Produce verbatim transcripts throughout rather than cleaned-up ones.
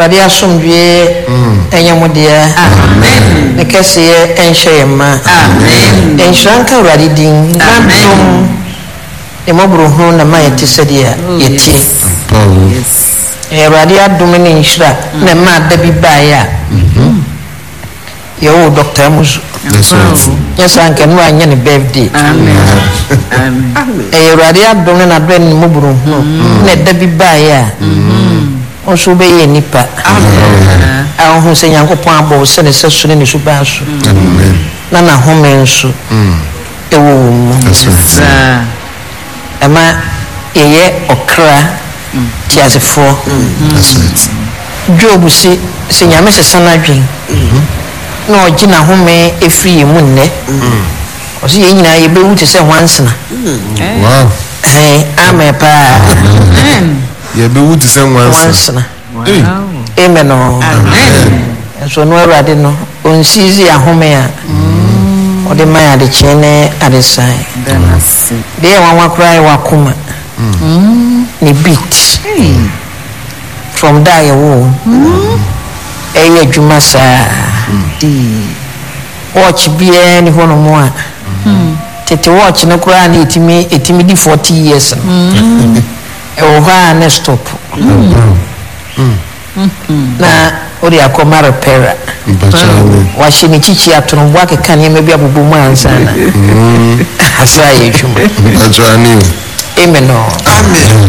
Awurade asomdwe enyamodia amen nekese enhyema amen enhranka Awurade din amen emobro ho na mayete sedia yetie yes Awurade adom ne nhra na ma da bi baaya yo Doctor Musu yes anke no anya ne birthday amen amen Awurade adom na do ne mobro ho na da bi baaya also be ye nipa amen a ho se Nyankopon abo se ne sesu ne su ba so amen na na home nso ewo mu ama eye okra tiasefo Job si se nyame se sanadwen no ogina home efri mu nne o se ye nyina ye be wuti se hwansena wow eh amepa amen ye be wuti se hwansena amen amen so no Awurade no on sizi ahome a o de maya de chene adesai de wanwa krai wakuma ni beat from there wo eh adwuma sa di watch bia ni hono mo a tete watch no kura na etimi etimi di forty years eh o ha na stop na ori akoma repair wa shini chichi atono bwa ke kan yeme bia bubu mu ansana asa ye juma ajani amen amen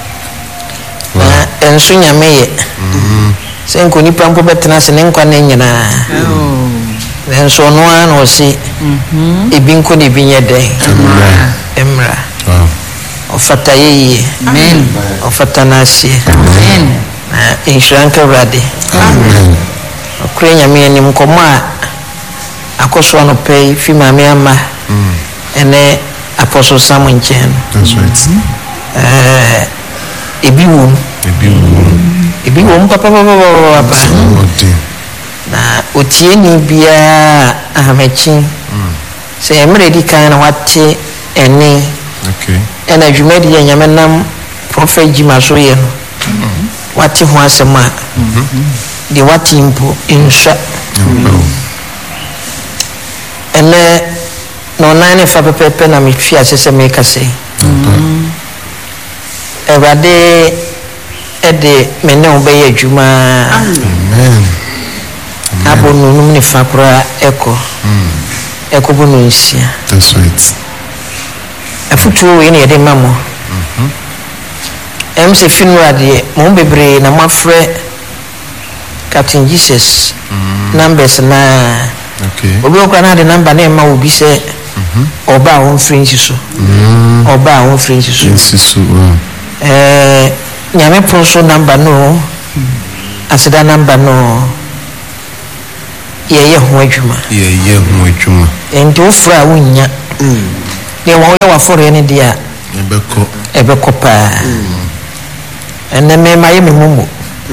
na enso nyame ye se nko nipa mpo betena se ne nkwa ne nyina enso no an o si ebi nko ne bi nyede emra ofata ye amen ofata na si amen inshranka Awurade amen okure nyame ni mkoma akoso no pay fi mame ama ene Apostle Samuel Chen that's right eh ebi wo ebi wo ebi wo papa papa papa na otie ni bia ahamechi se emre di kan na wate ene okay ena dwumadi nyame nam prophet Jima so ye no wati ho asema de wati impo insha ene no nine fa pepe na mitwi asese meka sei Awurade ede mene obeye adwuma amen abonu num ne fa kura eko eko bonu nsia that's right afutu we ne de mamo em se finwa de mo bebre na mafre Captain Jesus numbers na okay obi okwa na de number na ma obi se oba won french so oba won french so yes so eh nyame proso number no asida number no ye ye ho adwuma ye ye ho adwuma ento fra wonya ne wo wa fore ne dia ebeko ebeko pa ene me maye me mumu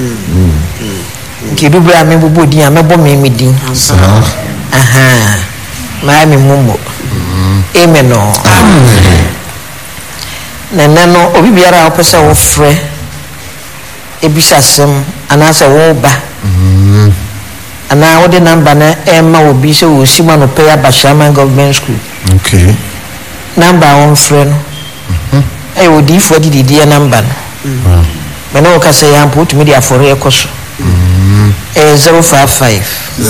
kidu bra me bubu din amebo me me din aha maye me mumu amen no amen na no obi biara opese wo frɛ ebisa sem anasa wo ba ana wo de number na emma obi se wo sima no pay Abashaman government school okay number one frɛ no eh wo di fo di di number no me no ka se yam put me dia for ekoso eh zero five five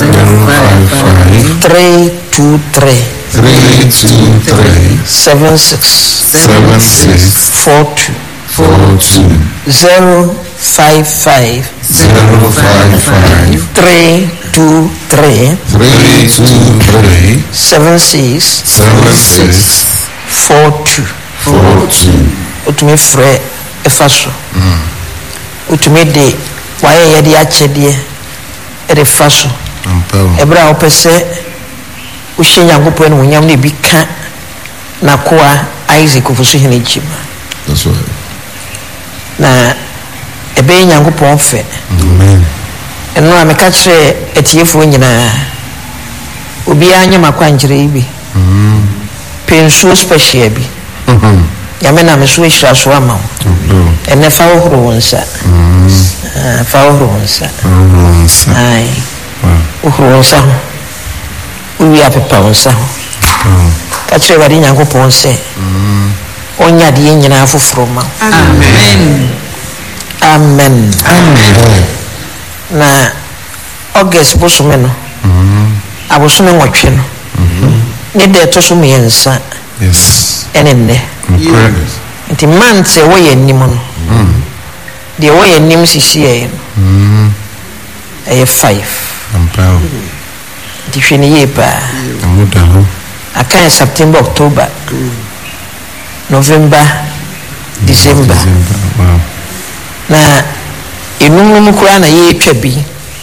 three two three three two three seven six seven six four two four two zero five five zero five five three two three three two three seven six seven six four two four two utumi frɛ efaso utumi de waye ye de achede e faso ampao ebra opese wo hye Nyankopɔn no nyam ne bi ka na koa Isaac ofusu hene chima that's right na ebe Nyankopɔn fɛ amen eno ameka kire etiefo nyina obi anya makwankyere ibi mm penso special bi mhm yame na meso ehira so ama ene fa wo horo wonsa Ah, fa uhronsa. Uhronsa. Ai. Wow. Uhronsa ho. Uwi apepa unsa ho. Ka kire wadi Nyankopon se. Mm. Onya de nyina afoforo ma. Amen. Amen. Amen. Na August bosume no. Mhm. Abosume nwotwe no. Mhm. Ne de to so me nsa. Yes. Ene nde. Yes. Nti man se wo ye nim no. Mhm. De wo ye nim sisi ye no. Mhm. Eye five. Ampao. Nti hwe ne ye pa. Amuda ho. Aka September, October. Mm. November, December. December. Wow. Na enum kura na ye twa bi.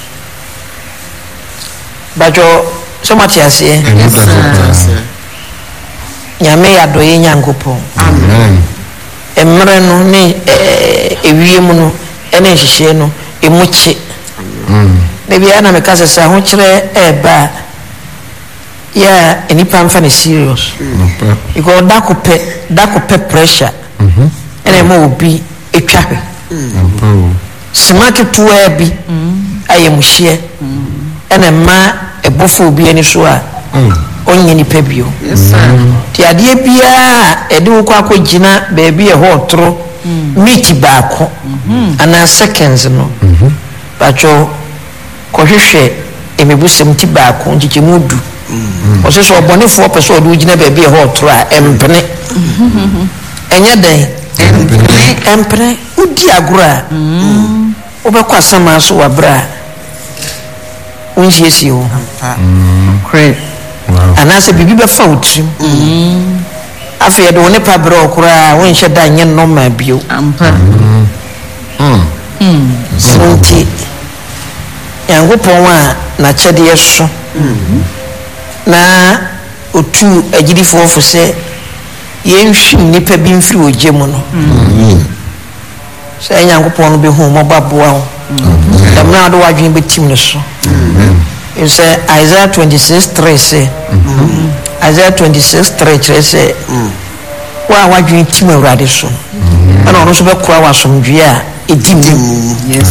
Bajo so much as ye. Yes. Nyame ya do ye Nyankopon. Amen. Emre no ne ewie mu no ene hihye no emuchi. Mm. Ne bia na meka se ho kire eba ya enipa mfa ne serious. Mm. Because dakope dakope pressure. Mhm. Ene mo obi etwa hwe. Mhm. Smart to abi. Mhm. Ayemuhye. Mhm. Ene ma ebofo obi ani so a. Mhm. Onye ni pebio. Yes sir. Ti ade bia ede wo kwa akogina baby e ho tro. Meet baako. Mhm. Ana seconds no. Mhm. Bacho ko hwehwe emebusem ti baako ngige mudu. Mhm. Oso so obonefo pese odu gina baby e ho tro a empene. Mhm. Enye den empene empene udi agura. Mhm. Obekwa sama so wabra. Unji esi o. Mhm. Great. Wow. Anase bibi be fa utrim. Mhm. Afi e do ne pa bra okura won hye da nye no ma bio. Ampa. Mhm. Mhm. Sonti. Yankopon wa na chede yeso. Mhm. Na otu agidifo ofo se yenhwim nipa bi mfiri ogye mu no. Mhm. Se Yankopon no be hu mo baboa ho. Mhm. Da mna do wadwen betim ne so. Mhm. You say Isaiah twenty-six three say. Mhm. Isaiah twenty-six three say. Mhm. Wa wadwen tim awurade so. Mhm. Ana ono so be kura wa somdwe a edim. Yes.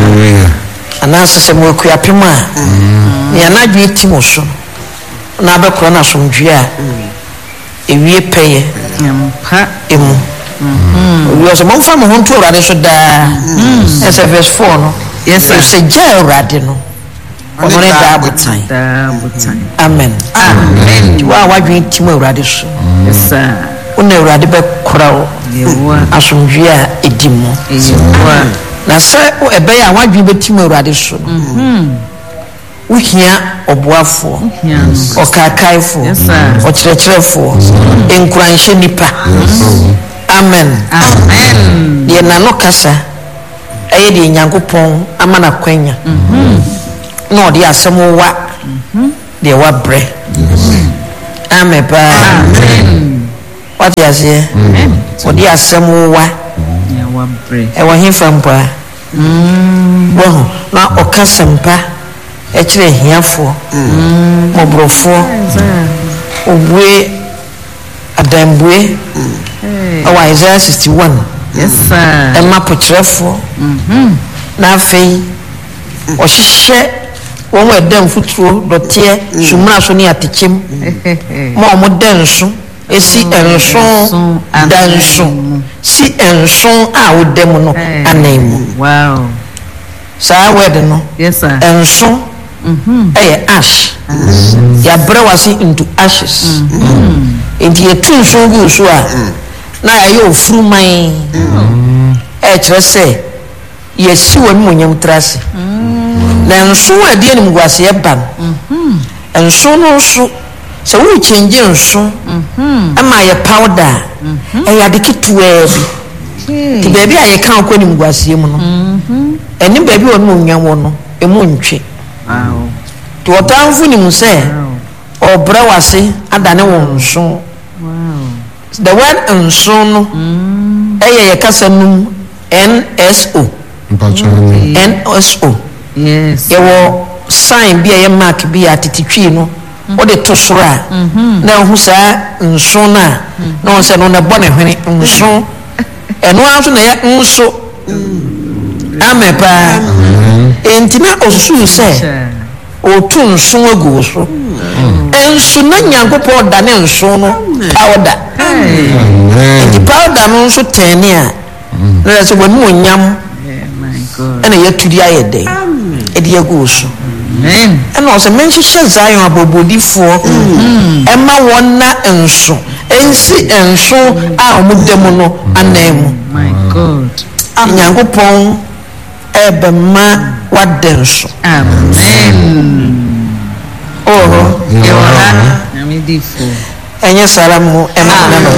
Ana se mo ku apem a. Mhm. Ne anadwe tim so. Na be kura na somdwe a. Ewie peye. Ampa emu. Mhm. We so mo fa mo honto awurade so da. Mhm. S F S four no. Yes sir. Se je awurade no. Ono ne da abutan. Da abutan. Amen. Amen. Wa wadwen tim awurade so. Yes sir. Una awurade be kora wo. Yewa. Asomdwe a edimo. Yewa. Na se o ebe ya wadwen be tim awurade so. Mhm. Uhia oboafo. Uhia. Okakaifo. Yes sir. Okyerɛkyerɛfo. Enkuranhye nipa. Amen. Amen. Ye nano kasa. Aye de Nyankopon amana kwanya. Mhm. No de asem wa. Mhm. De wa bre. Amen pa. Amen. What you say? Amen. O de asem wa. Ya wa bre. E wa himfa mpa. Mm. Wo na okasempa e kire hiafo. Mm. Mobrofo. Obue adambue. Mm. Awa Isaiah sixty-one. Yes sir. E ma pokyerefo. Mhm. Na afei o hihye won wa dem futuro dote sumra so ne atechem mo mo denso esi enso danso si enso a wo dem no anemu. Wow. Sa word no. Yes sir. Enso mhm eh ash ya bra wasi into ashes. Mhm. Enti etu so gu so a na ya ofuru man eh kire se yesi won mo nyam trase. Na nso ade anim gwase e ban. Mhm. Enso no so so we change nso. Mhm. Ama ye powder. Mhm. E ya de ketuwa bi. Ti baby aye kan ko anim gwase mu no. Mhm. Eni baby won mo nwam wo no e mu ntwe. Wow. To otanfu ni mu se obra wase adane won nso. Wow. The word nso no eh ye kasa num N S O. N S O. Yes. Yewo sign bi e mark bi atititwi no. O de to soro a. Na hu sa nso na. Na on se no na bone hwene nso. Eno anso na ye nso. amepa entina osusu se o tun sun agu so ensu na nyankopɔ da ne nso no powder enti powder no nso tani a na se wonu onyam ena yatudi ayede edi agu so ena o se menhye Zion abobodifo ema wonna enso ensi enso a omudemu no anemu my god nyankopɔn ebema wadenso amen oh yoha namidifo enye salamu ema na no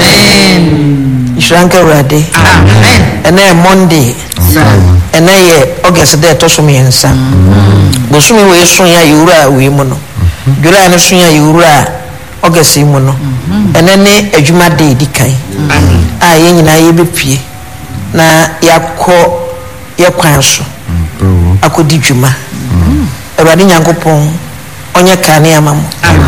amen ishranka urade amen ene Monday ene ye August de to so miensa bosumi we so ya yura we mu no dura ne so ya yura August mu no ene ne adwuma de dikan a ye nyina ye bepie na yakọ yakwan so akodi dwuma Awurade Nyankopɔn onye kane amamo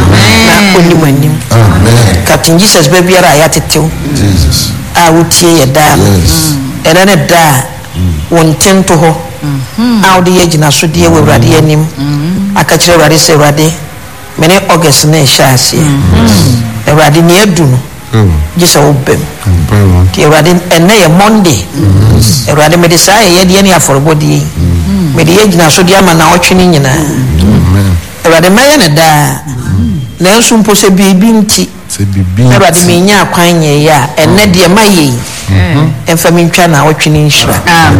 na onimu anim Captain Jesus bebiara ayatetew Jesus a wotie ye da ene ne da wontento ho a wode ye gina so de Awurade anim akakire Awurade se Awurade mene August na ehyaase Awurade ne adu no gisa obem ti Awurade ene ye Monday Awurade me de sa ye de ne aforobodi me de ye gina so de ama na otwene nyina Awurade maye ne da na nso mpo se bibi nti se bibi Awurade me nya akwan ye ya ene de maye emfa me ntwa na otwene nhira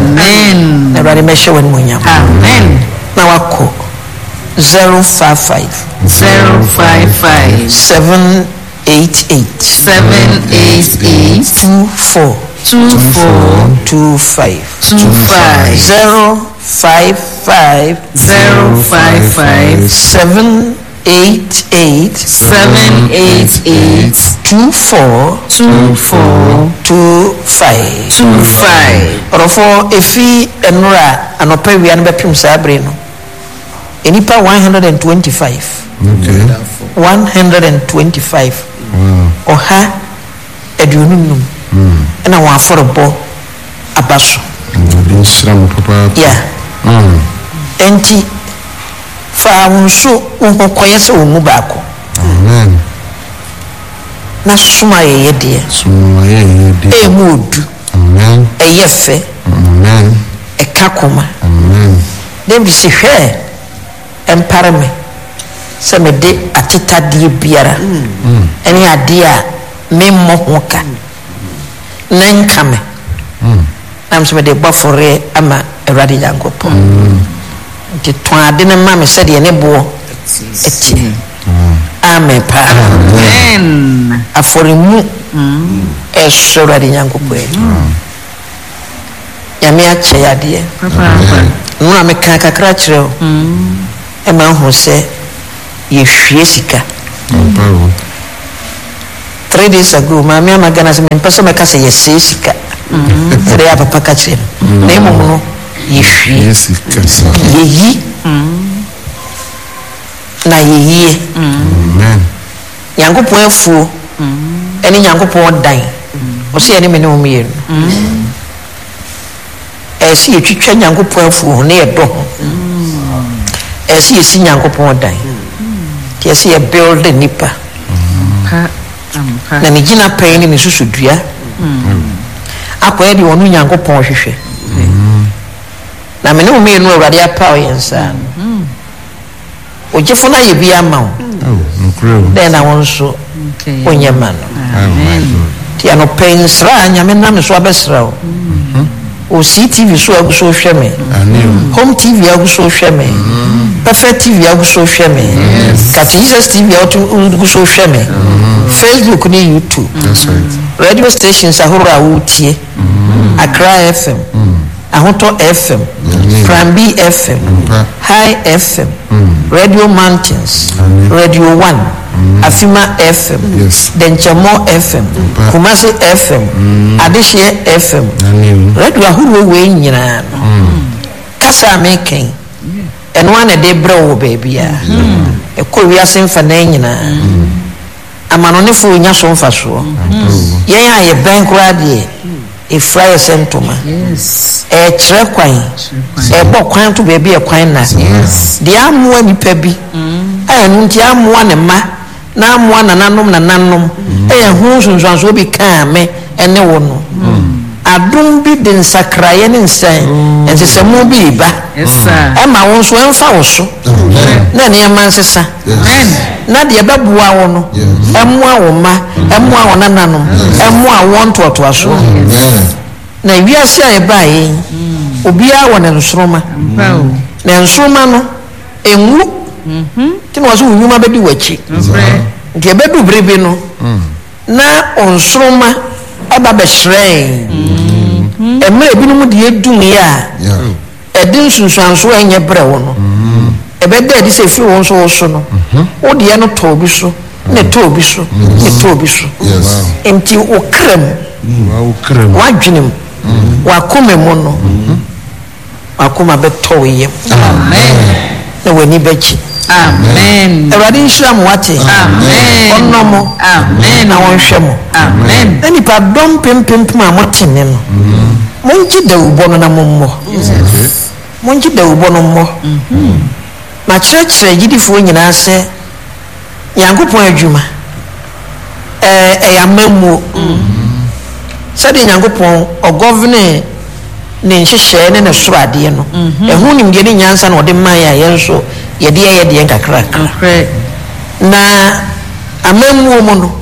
amen Awurade me hye won monyam amen na wako zero five five zero five five seven eight eight seven eight eight two four two four two five two five zero five five zero five five seven eight eight seven eight eight two four two four two five two five orofo efi enura anopa wia no bepim sabre no enipa one hundred twenty-five okay one hundred twenty-five wow oha edununum mm na wa forbo abaso din shram papa yeah mm enti fa wonso won koye se won mu baako amen na suma ye de suma ye de e mu odu amen e ye fe amen e kakoma amen dem bi se hwe empare me se me de ateta die biara mm eni ade a me mo hoka na nka me mm am se me de bafore ama Awurade Nyankopɔn nti to ade ne ma me se de ne bo eti amen pa amen aforemu e so Awurade Nyankopɔn ya me ache ya de papa no am ka kakra kyerɛ e ma ho se ye hwie sika papa three days ago ma me amagana se me pesa me ka se ye sika three ya papa ka kyerɛ na emu no ye hwie yes kasa ye yi na ye yi amen Nyankopɔn afuo ene Nyankopɔn dan o se ene me ne o me yenu e si etwitwa Nyankopɔn afuo ne ye do e si esi Nyankopɔn dan ke si e build nipa pa ampa na ne gina pɛn ne susudua akɔyɛ de wɔn Nyankopɔn hwehwɛ na me ne o me yenu Awurade apa o yensa o jefo na ye bia ma o oh no crow den na won so okay onye ma no amen ti ano pɛn sra nyame na me so abɛsra o o C T V so aguso hwɛ me amen home T V aguso hwɛ me perfect T V aguso hwɛ me Captain Jesus T V aguso hwɛ me Facebook ni YouTube that's right radio stations ahoro a wotie Accra F M Ahoto F M Frambi F M High F M Radio Mountains Radio one Afima F M yes Denchamo F M Kumasi F M Adeshie F M amen radio ahoro we nyina no kasa meken eno ane de brewo baby a e ko wiase mfa na nyina amanonefo nya so mfa so yen aye ben kura de efra ye sentoma Yes. e kire kwan e bo kwan to be be kwan na Yes. de amoa nipa bi eh no nti amoa ne ma na amoa nananom nananom eh hu sunsunso bi kan me ene wo no adum bi de nsakraye ne nsan enti se mu bi ba Yes, sir. e ma won so emfa wo so na ne man sesa Amen. na de beboa wo no emoa wo ma emoa wo nananom emoa wo ntoto aso na wiase a eba yi obia wo ne nsoroma Wow. na nsoroma no enwu mhm tino waso nwuma bedi wachi Okay. nti ebedu brebe no na onsoroma aba be shrei mhm emre ebinum de edum ya edin sunsuanso enye bre wo no ebeda edi se fi wo so wo so no wo de no to bi so ne to bi so ne to bi so enti wo krem wa ukrem wa dwenem wa kome mo no wa koma beto yem Amen. na wani bechi Amen. Ewade nhyira mo wate Amen. onno mo Amen. na wonhwe mo Amen. na nipa dom pempem ma motene no monji da ubo no na mommo monji da ubo no mo ma kyerɛkyerɛ gidifo nyinaa sɛ nyankopɔn adwuma eh eh amamu sɛde nyankopɔn ɔgovne ne nhyehyɛ ne ne soro adeɛ no ɛho nimdeɛ ne nyansa na ɔde man ya yɛn so yɛde yɛ deɛ nkakra Okay. na amamu mu no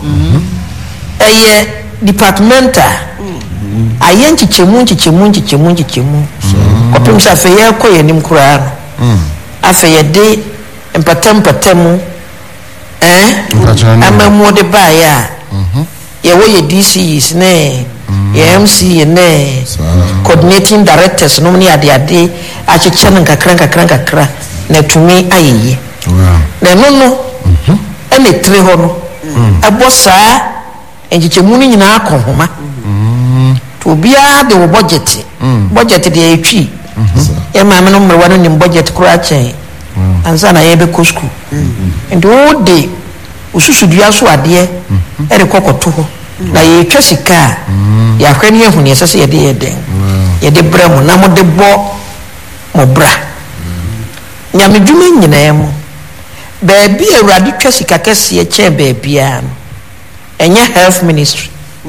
ɛyɛ departmental ayɛ nkyekyɛmu nkyekyɛmu nkyekyɛmu nkyekyɛmu kɔpem sɛ afei yɛkɔ yɛ anim koraa no afei yɛde mpatampatamu eh amamu de baeɛ a yɛwɔ yɛ D C Es ne yɛ M C ne coordinating directors no ne ade ade akyekyɛ no nkakra nkakra nkakra na tumi ayɛyie na no no ɛna tire hɔ no ɛbɔ saa nkyekyɛmu no nyinaa kɔ homa to obiara de wo budget budget de yɛtwi yɛ maame no mmerɛwa no nim budget koraa kyɛn ansa na yɛbɛkɔ school nti wo de ususudua so adeɛ ɛde kɔkɔto hɔ na yɛtwa sika a yɛahwɛ ne yɛhu ne yɛsɛ sɛ yɛde yɛ den yɛde brɛ mo na mode bɔ mo bra nyamedwuma nyinaa mu baabi a awurade twa sika kɛseɛ kyɛn baabiara no ɛnyɛ health ministry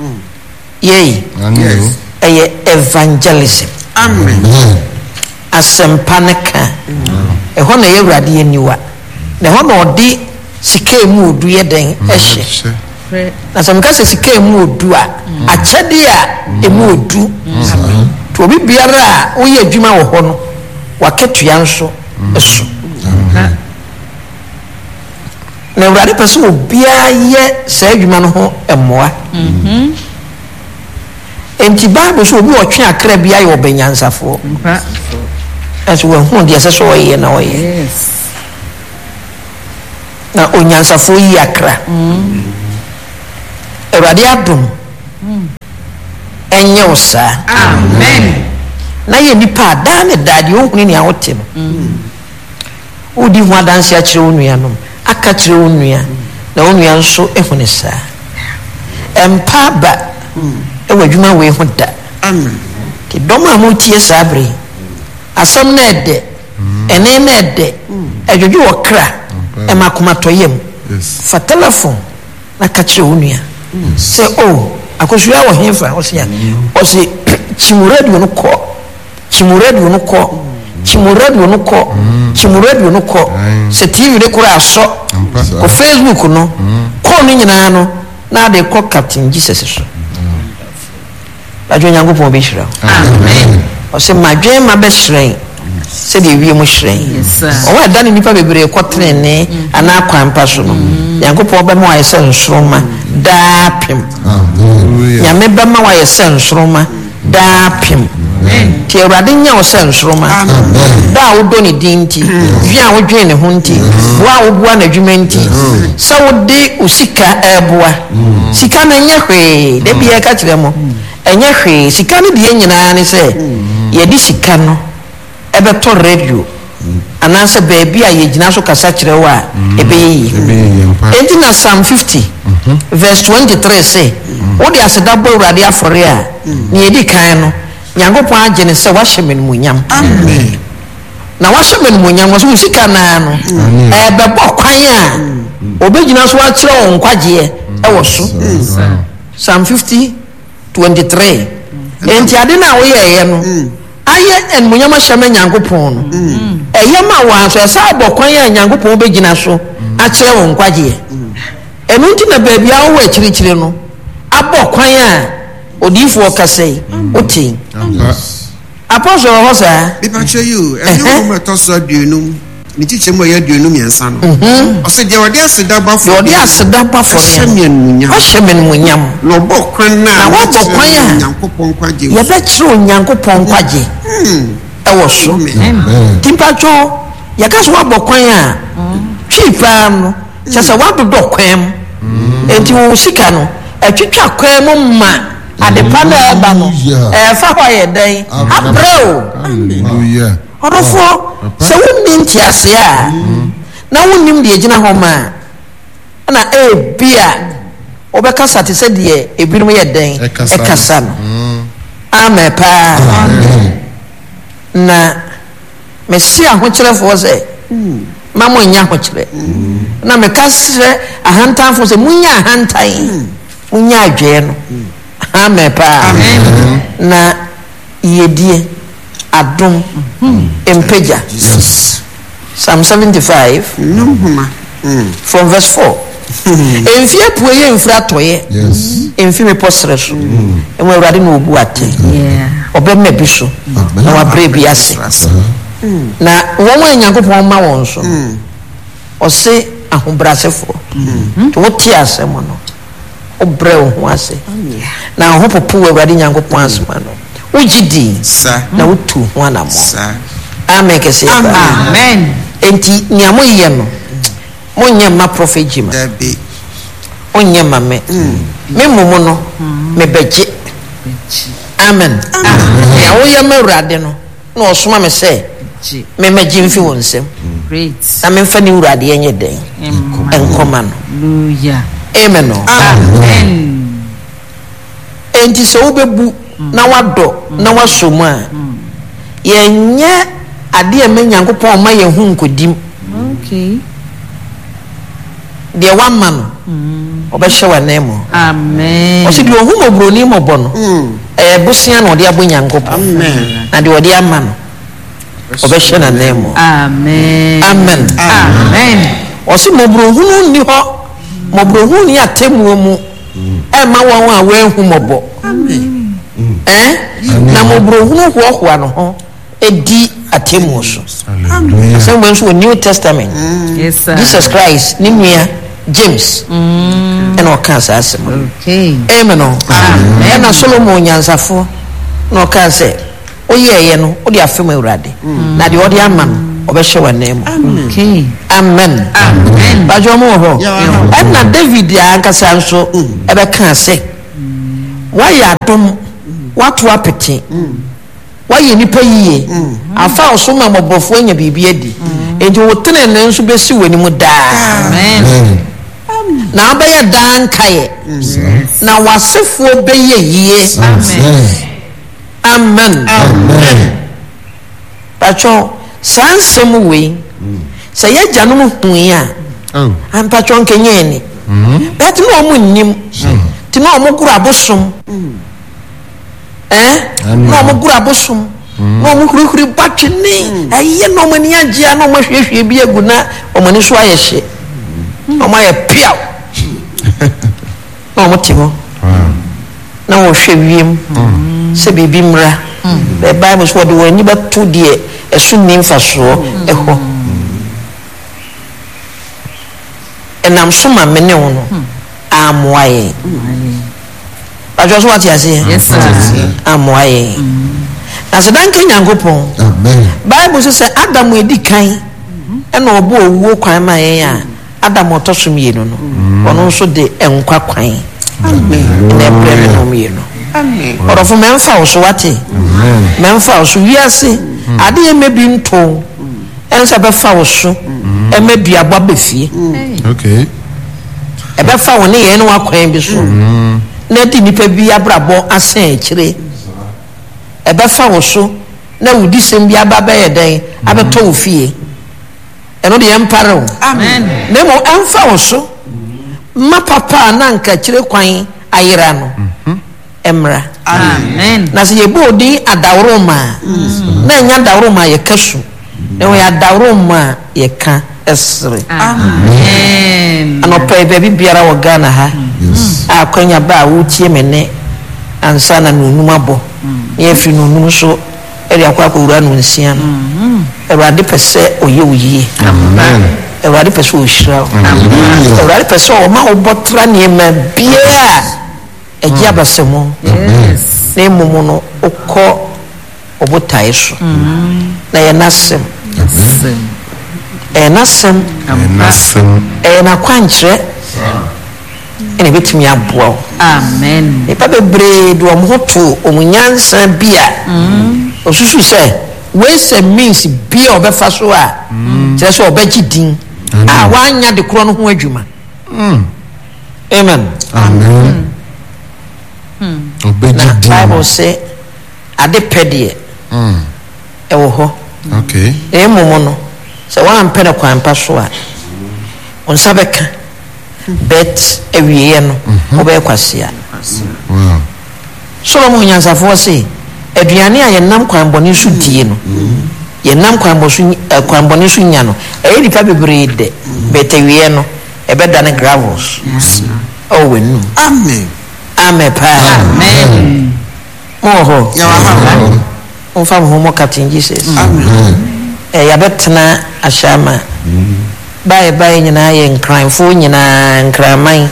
yɛyi ɛyɛ evangelism Amen. asɛmpa ne ka ɛhɔ na yɛ awurade yɛ niwa na ɛhɔ na ɔde sika emu odu yɛ den ɛhyɛ na sɛ meka sɛ sika emu odu a akyɛdeɛ a emu odu to obi biara a woyɛ adwuma wɔ hɔ no waketua nso ɛso na awurade pɛ sɛ obiara yɛ saa adwuma no ho mmoa enti bible sɛ obi ɔtwe akra bi ayɛ ɔbɛnyansafoɔ ɛsɛ wahu deɛ ɛsɛ sɛ ɔyɛ na ɔyɛ Yes. na onyansafoɔ yi akra awurade adom ɛnyɛ wo saa Amen. na yɛ nipa a daa ne daa deɛ ɔhunu nea wote no wodi ho adanse akyerɛ wo nuanom aka kyerɛ wo nua na wo nua nso ɛhu ne saa ɛmpa aba ɛwɔ adwuma wei ho da Amen. nti dɔm a motie saa bere asɛm na ɛdɛ ɛne na ɛdɛ adwodwo wɔ kra ɛma akomatɔ yam fa telephone na ka kyerɛ wo nua sɛ o akosua wɔ hefa ɔsɛ ya ɔsɛ kyimu radio no kɔ kyimu radio no kɔ kyimu radio no kɔ kyimu radio no kɔ sɛ tv de kora asɔ kɔ facebook no kɔɔ no nyinaa no na ade kɔ captain jesus so adwo nyankopɔn bɛhyira wo Amen. ɔsɛ madwen ma bɛhyerɛn sɛdeɛ wie mu hyerɛn Yes, sir. ɔwɔ ɛda ne nnipa bebree kɔtenene anaa kwanpa so no nyankopɔn bɛma wayɛ sɛ nsoroma daa pem nyame bɛma wayɛ sɛ nsoroma daa pem nti awurade nya wo sɛ nsoroma da a wodɔ ne din nti dwe a wodwene ne ho nti boa a woboa n'adwuma nti sɛ wode wo sika ɛɛboa sika no ɛnyɛ hwee da bia ka kyerɛ mo ɛnyɛ hwee sika no deɛ nyinaa ne sɛ yɛde sika no ɛbɛtɔ radio anaasɛ baabi a yɛgyina so kasa kyerɛ wo a ɛbɛyɛ yie enti na psalm fifty verse twenty-three say wo de aseda bo urade afore a ne edi kan no nyankopon agye ne se wa hyeme no munyam amen na wa hyeme no munyam wo so sika na no e be bo kwan a obegyina so wa kire won kwagye e wo so Psalm fifty twenty-three enti ade na wo ye ye no aye en munyam hyeme nyankopon no eye ma wa so sa bo kwan a nyankopon obegyina so a kire won kwagye enu nti na baabi a wo akirikyire no abọ kwan a odifo kasei oti apostle hosa bi pa che you e you mo to so aduonu ni chiche mo ya aduonu miensa no o se de odi aseda ba fo odi aseda ba fo hyemien munyam hyemien munyam no bọ kwan na wo bọ kwan a nyankopon kwaje ye be kire nyankopon kwaje e wo so timpacho ya ka so abọ kwan a twipa no chasa wa do kwan enti wo sika no atwitwa kwan mu ma adepa na eba no eh fa ho ye den abreo hallelujah odofo se wonni ntiase a na wonnim de gina ho ma na e bia obekasa te se de ebirum ye den ekasa no amen pa na mesia ho kyerefo se mamo nya ho kyere na mekasre ahantanfo se munya ahantan munya adwe no amen pa amen na yedie adom empeja yes Psalm seventy-five numhuma from verse four enfie puye enfra toye yes enfie me posre so emu awrade no obu ate Yeah. obemme bi so na wabre bi ase na won anyankopon ma won so o se ahobrasefo to wote asemo no obre wo ho ase na ho popo awrade nyankopon asema no ugidi sa na wotu ho anamo sa amen kese Amen. enti niamo ye no monye ma prophet jima dabi onye ma me me mumu no me beje amen ya wo ye ma urade no na osoma me se me meje mfi wonsem Great. na me mfa ni urade yenye den enkoma no Hallelujah. amen no Amen. enti so obebu na wado na wasomu a yenye ade e me nyankopon ma ye hu nkodim Okay. de wa ma no obehye wa nemo Amen. o se de ohu mobroni mobo no eh busia na ode abo nyankopon amen na de ode ama no obehye na nemo Amen. amen Amen. o se mobrohunu ni ho mobrohunu ni atemu mu e ma won a we hu mobo eh na mobrohunu ho ho no ho edi atemu so hallelujah so when so New Testament Yes, sir. Jesus Christ ni nua James and o kan sa asem Okay. amen no amen na Solomon nyansafo no kan say oye ye no o de afem awurade na de o de ama no obehye wa name Okay. amen Amen. bajo mo ho and na David ya ankasa nso e be kan say wa ya dom watu apete wa ye nipa yiye afa osoma mobofo anya bibia di enti wo tene ne nso besi wani mu daa Amen. na abaya dan kaye na wasefo beye yiye Amen. amen amen pacho sansem we se ye janum huya oh am pacho nkenye ni bet no mu nnim ti no mu gura bosom eh no mu gura bosom no mu kurikuri batwene aye no mu ni agye no mu hwehwe bi aguna o mani so ayehye o ma ye piaw no mu timo na wo hwe wiem se bibi mra the bible so de wani batu de esu ni mfaso eho enam so ma mene wo no amoaye ajo so what you say Yes, sir. amoaye na se dan kan yankopon amen bible so say adam edi kan e na obo owuo kwan ma yen a adam otosum ye no no ono so de enkwa kwan amen na ebre no me no amen orofo memfa wo so wate memfa wo so wiase ade e mebi nto ensa be fa wo so e mebi agba befie okay ebe fa woni ye no akwan bi so na di nipa bi abrabo asan akire ebe fa wo so na wudi sem bi aba ba ye den abeto wo fie eno de empare wo Amen. na mo emfa wo so ma papa na nka kire kwan ayira no emra Amen. na se ye bodi adawroma na nya adawroma ye kasu na wo ya adawroma ye ka esre Amen. anopa baby biara wo Ghana ha akwanya ba wo tie mene ansa na nunum abo ye fi nunum so eri akwa ko wura no nsia no Ewurade pese oye oye Amen. Ewurade pese o hira Hallelujah. Ewurade pese o ma obotra ne ma bia eji abasemo Yes. na mumu no okọ obotae so na ye nasem Sim. e nasem Enasem. e na kwankyere ene betimi aboa wo Amen. nipa bebree do omhoto omunyansa bia osusu se ways and means bia obefa so a kire so obegi din a wanya de kro no ho adwuma amen Amen. Obeji na di. Bible say ade pede Mm. e wo ho Okay. e momo no se wan pede kwan pa so a onsa beka bet ewiye no obe kwasia Wow. Solomon nyansafo se aduane a yenam kwan bone so die no yenam kwan bo so kwan bone so nya no e di pa bebre de bet ewiye no e be dane gravels oh wenu Amen. ame pa Amen. oho Ya wa ha. on fa mo mo katin Jesus Amen. e ya betena ashama bye bye nyina ye nkranfo nyina nkraman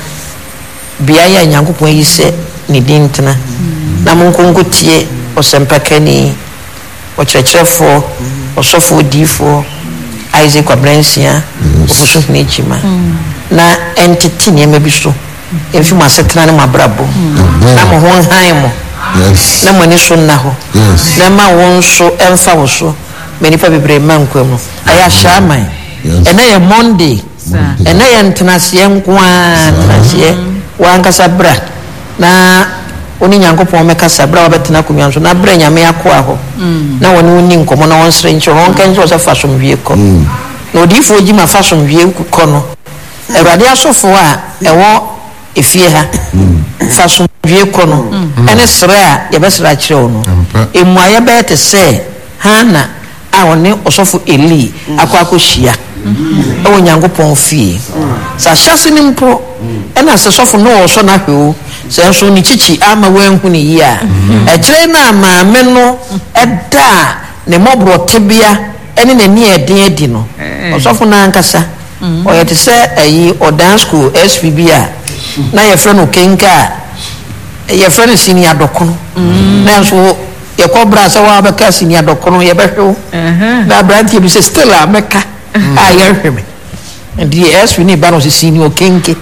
bia ya nyankopon yi se ni dintena na monkonko tie osempakani okyerkyerefo osofo difo Isaac Abransia ofoso ni chima na entity ne mabiso efi mo asetena ne mabrabo na mo ho han mo Yes. na mo ni so na ho Yes. na ma won so emfa wo so many pa bebre man kwam aya shaman Yes. ena ye Monday ena ye ntenase nkwa ntenase wankasa bra na oni nyankopon mekasa bra wabetena kumyanso na bra nyame akoa ho na woni woni nkomo na won sre ncho won kan so fashion wie ko na odifo ojima fashion wie ko no Ewurade asofo a ewo efie ha fashion wie ko no ene sre a ye besra kire wo no Ampa. emuaye be te se hana a woni osofo Eli akwa akohia ewo nyankopon fie sa hyase ni mpo ena se sofo no wo so na hwewo se nso ni chichi ama wanhu ni yi a e kire na maame no eda ne mobro tebia ene nani eden adi no osofo na ankasa o te se ayi o dance school S P B a na ye frɛ no kenka ye frɛ no senior dokono na nso ye kɔbra sɛ wa bɛka senior dokono ye bɛhwew na brantie bi sɛ still a mɛka a ye hwe me ndi S P ni ba no sɛ senior kenke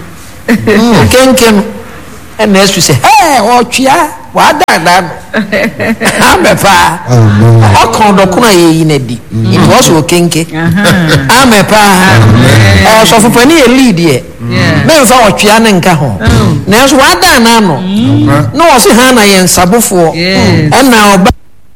kenke no and S P sɛ hey o twia wa da da no ame pa o kon dokono ye yi na di it was o kenke ame pa eh so for pani e lead ye me mfa o twia ne nka ho na so wa da na no no o se ha na ye nsabofo Yes. e na oba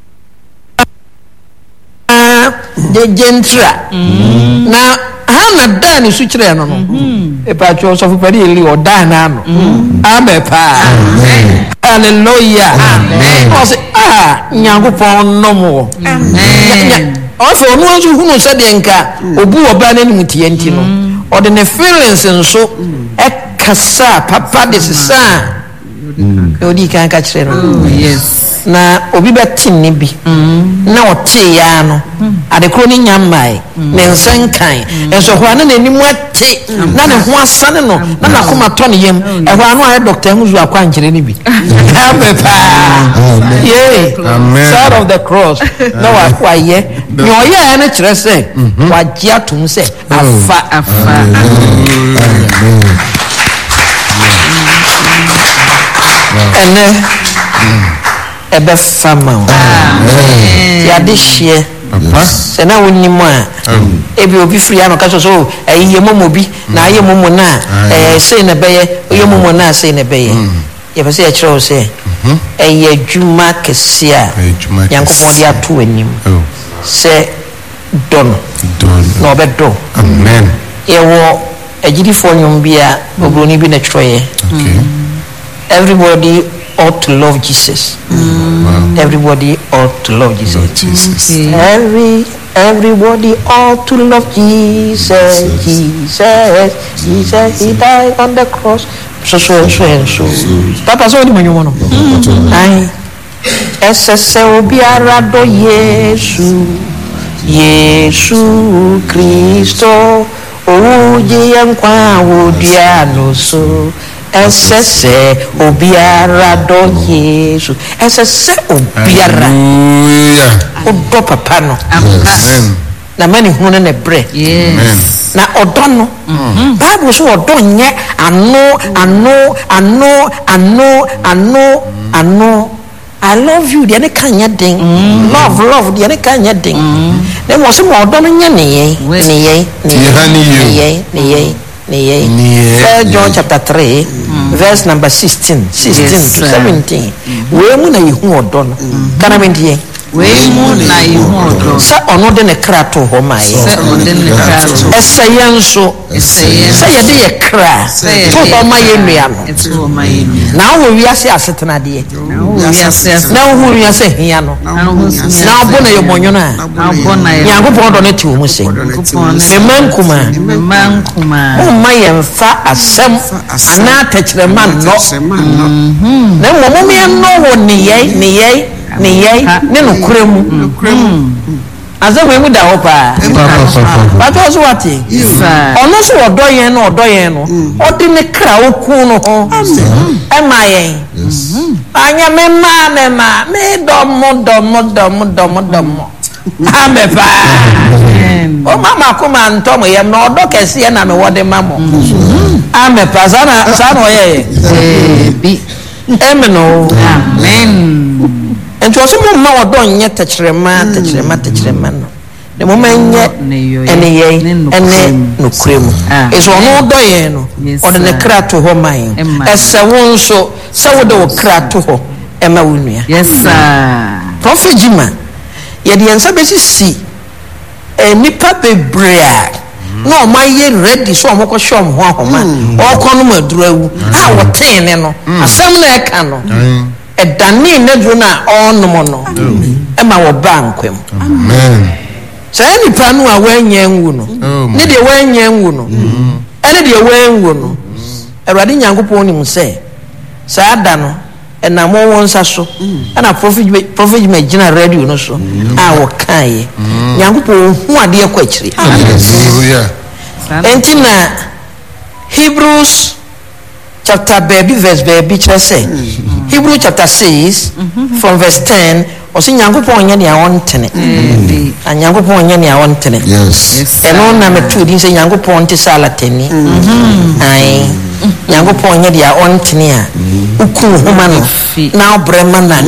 de gentra na ha na da ni su kire no no e pa cho so for pani e lead o da na no ame pa hallelujah amen o se ah nyankopon no mo Amen. also no one who no said enka obu oba na nim tie nti no o de ne feelings nso e kasa papa de sisa e odi kan ka kire no Oh, yes. na obi betin ni bi na o tie ya no ade kro ni nyamai ne nsankan enso ho ana nanim ate na ne ho asane no na na koma to ne yam e ho ano aye doctor huzu akwa nkire ni bi amen pa yeah Amen. side of the cross no wa kwa ye ni o ye na kire se wa ji atum se afa Afa. ene ebe fama ya de hye Papa. sɛ na wonni mu a ebi obi firi ano ka so ɛyi yɛ momo bi na ayɛ momo na ɛɛ sei na bɛyɛ oyɛ momo na sei na bɛyɛ yɛpɛ sɛ yɛkyerɛ wo sɛ ɛyɛ adwuma kɛse a nyankopɔn de ato anim sɛ dɔ no na ɔbɛdɔ Amen. yɛwɔ agyidifoɔ nnwom bi a oburoni bi na twerɛeɛ everybody ought to love Jesus. Wow. Everybody ought to love Jesus. Lord Jesus. Every everybody ought to love Jesus. Jesus, Jesus, He died on the cross. So so and so and so. Papa, so what do you want? Aye. Esese obiara do Yesu, Yesu Kristo. Oje yankwa odiano so. Esese obiara do Yesu. Esese obiara. Odo papa no. Amen. Na mani hunu ne bre. Yes. Na odo no. Bible so odo nye ano ano ano ano ano ano. I love you. Diane kanya ding. Love love. Diane kanya ding. Then was mo odo no nye ne ye ne ye ne ye ne ye. First John chapter three, mm. verse number sixteen, sixteen yes, to seventeen. We mu na yihu odo no. Kana me die. We mu na yihu odo. Sa ono de ne kra to ho mai. Sa ono de ne kra to. Esa yenso. Esa yenso. Sa ye de ye kra. To ho mai enua no. To ho mai enua. Na wo wi ase asetena de. Na wo wi ase. Na wo wi ase hia no. Na bo na ye monyo na. Na bo na ye. Yango bo do ne ti wo mu se. Me mankuma. Me mankuma. Ma yɛmfa asɛm anaa tɛkyerɛma nnɔ na mmom me no wɔ ne yɛi ne yɛi ne yɛi ne nokorɛ mu asɛm wei mu da hɔ paa batɔ so wate ɔno so ɔdɔ yɛn no ɔdɔ yɛn no ɔde ne kra oku no ho ɛma yɛn anya me ma me ma me dɔmo dɔmo dɔmo dɔmo dɔmo ame paa o mama kuma ntomo yem no odo kese na me wode mamo ame pa sana sana oye eh bi emeno amen ento so mo ma odo nye tekyerema tekyerema tekyerema no de mo manye ene ye ene no kremu eso no odo ye no ode ne kra to ho man ese won so se wode wo kra to ho ema wonua yes sir prophet Jima ye de ensa be si nipa bebrea na o maye ready so o moko show ho ahoma o ko no maduru awu a wo ten ne no asem na e ka no e dane ne duru na o no no e ma wo ba nkwem Amen. so nipa no a wanya nwu no ne de wanya nwu no ene de wanwu no Awurade Nyankopɔn nim se sa da no na mo won sa so na prophet prophet magina radio no so a wo kan Nyankopɔn hu ade akɔ akyiri Hallelujah. entina Hebrews chapter baby verse baby kyerɛ sɛ Hebrew chapter six from verse ten ɔsɛ Nyankopɔn nyɛ ne awon tene a Nyankopɔn nyɛ ne awon tene Yes. ɛno na metu din sɛ Nyankopɔn te sala teni ai Nyankopɔn nyɛ de awon tene a uku homa no na obrema na